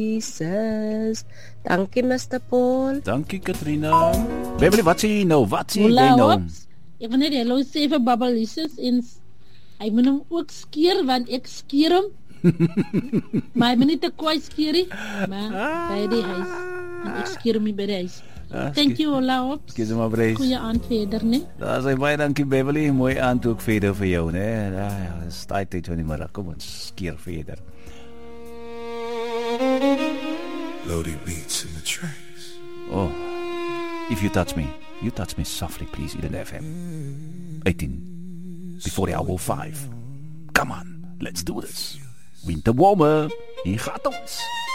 Jesus. Dankie, Mr. Paul. Dankie, Katrina. Beverly, wat sê jy nou? Wat sê jy Hola, nou? hops. Ek wil net hallo sê vir Babbalicious en hy moet hom ook skeer want ek skeer hom. Maar hy moet nie te kwaai skeer nie, maar by die huis. En ek skeer hom nie by die huis. Thank you, hola, hops. Kies maar brees. Goeie aand verder, ne? Daar sê baie dankie, Beverly. Mooi aand ook verder vir jou, ne? Ja, dis tyd van die middag. Kom ons skeer verder. Loading beats in the tracks. Oh, if you touch me softly, please, Eden FM. 18, before the hour 5. Come on, let's do this. Winter warmer, hier gaat ons.